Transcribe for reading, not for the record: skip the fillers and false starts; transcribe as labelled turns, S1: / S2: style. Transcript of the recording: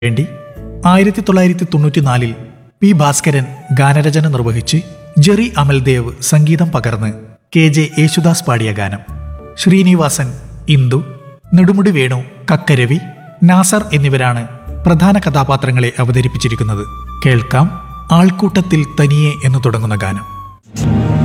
S1: വേണ്ടി 1994 പി ഭാസ്കരൻ ഗാനരചന നിർവഹിച്ച് ജെറി അമൽദേവ് സംഗീതം പകർന്ന് KJ യേശുദാസ് പാടിയ ഗാനം. ശ്രീനിവാസൻ, ഇന്ദു, നെടുമുടി വേണു, കക്കരവി, നാസർ എന്നിവരാണ് പ്രധാന കഥാപാത്രങ്ങളെ അവതരിപ്പിച്ചിരിക്കുന്നത്. കേൾക്കാം ആൾക്കൂട്ടത്തിൽ തനിയെ എന്ന് തുടങ്ങുന്ന ഗാനം.